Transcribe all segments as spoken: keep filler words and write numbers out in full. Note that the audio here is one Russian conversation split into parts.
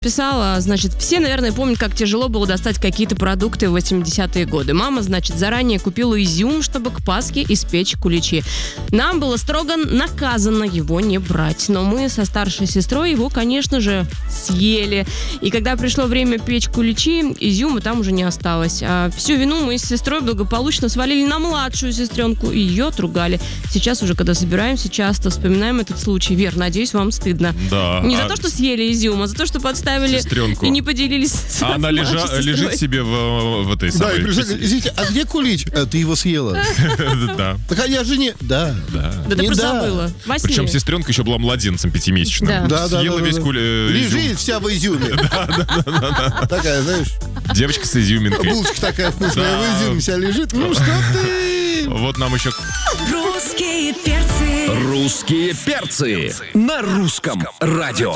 Писала, значит, все, наверное, помнят, как тяжело было достать какие-то продукты в восьмидесятые годы. Мама, значит, заранее купила изюм, чтобы к Пасхе испечь куличи. Нам было строго наказано его не брать. Но мы со старшей сестрой его, конечно же, съели. И когда пришло время печь куличи, изюма там уже не осталось. А всю вину мы с сестрой благополучно свалили на младшую сестренку и ее отругали. Сейчас уже, когда собираемся, часто вспоминаем этот случай. Вер, надеюсь, вам стыдно. Да. Не а... за то, что съели изюм, а за то, что подставили сестренку. И не поделились с А она лежа, лежит себе в, в этой самой... Да, и представляете, извините, а где кулич? А, ты его съела. Да. Так а я же не... Да. Да. Да ты просто забыла. Причем сестренка еще была младенцем пятимесячным. Да, да. Съела весь кулич. Лежит вся в изюме. Да, да, да. Такая, знаешь... Девочка с изюминкой. Булочка такая вкусная в изюме вся лежит. Ну что ты? Вот нам еще... Русские перцы. Русские перцы на русском радио.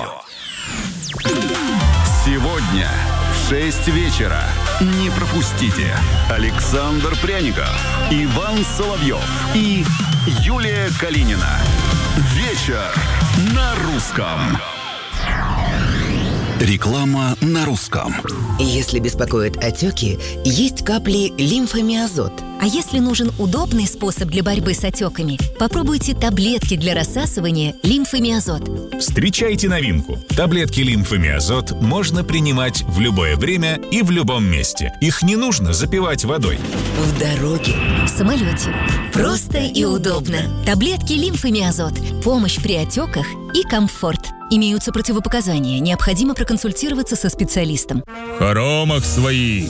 Сегодня в шесть вечера не пропустите Александр Пряников, Иван Соловьев и Юлия Калинина. Вечер на русском. Реклама на русском. Если беспокоят отеки, есть капли лимфомиазот. А если нужен удобный способ для борьбы с отеками, попробуйте таблетки для рассасывания лимфомиазот. Встречайте новинку. Таблетки лимфомиазот можно принимать в любое время и в любом месте. Их не нужно запивать водой. В дороге, в самолете. Просто и удобно. Таблетки лимфомиазот. Помощь при отеках и комфорт. Имеются противопоказания. Необходимо проконсультироваться со специалистом. В хоромах своих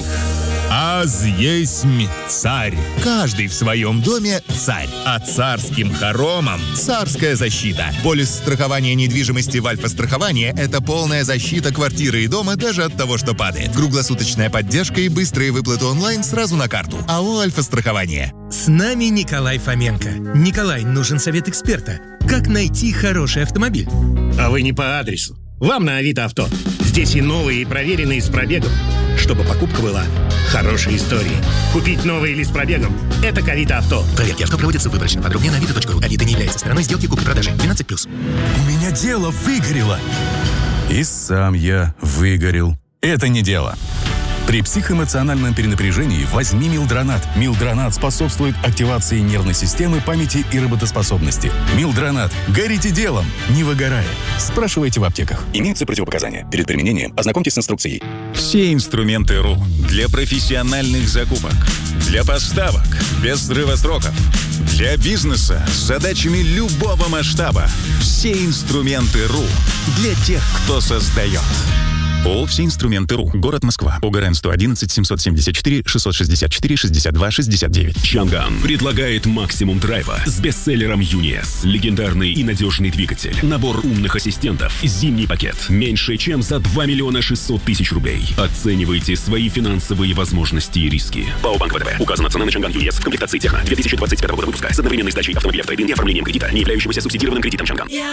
аз есмь царь. Каждый в своем доме царь. А царским хоромам царская защита. Полис страхования недвижимости в Альфа-страховании – это полная защита квартиры и дома даже от того, что падает. Круглосуточная поддержка и быстрые выплаты онлайн сразу на карту. АО «Альфа-страхование». С нами Николай Фоменко. Николай, нужен совет эксперта. Как найти хороший автомобиль? А вы не по адресу. Вам на Авито Авто. Здесь и новые, и проверенные с пробегом. Чтобы покупка была хорошей историей. Купить новый или с пробегом – это к Авито Авто. Проверки авто проводятся выборочно. Подробнее на авито точка ру. Авито не является стороной сделки купли-продажи. двенадцать плюс. У меня дело выгорело. И сам я выгорел. Это не дело. При психоэмоциональном перенапряжении возьми Милдронат. Милдронат способствует активации нервной системы, памяти и работоспособности. Милдронат. Горите делом, не выгорая. Спрашивайте в аптеках. Имеются противопоказания. Перед применением ознакомьтесь с инструкцией. Все инструменты РУ для профессиональных закупок, для поставок без срыва сроков, для бизнеса с задачами любого масштаба. Все инструменты РУ для тех, кто создает. ООО «Все инструменты РУ». Город Москва. ОГРН сто одиннадцать семьсот семьдесят четыре шестьсот шестьдесят четыре шестьдесят два шестьдесят девять. Чанган предлагает максимум драйва с бестселлером Юниес. Легендарный и надежный двигатель. Набор умных ассистентов. Зимний пакет. Меньше чем за два миллиона шестьсот тысяч рублей. Оценивайте свои финансовые возможности и риски. ПАО «Банк ВТБ». Указана цена на Чанган Юниес в комплектации техно две тысячи двадцать пятого года выпуска с одновременной сдачей автомобиля в трейд-ин и оформлением кредита, не являющегося субсидированным кредитом Чанган.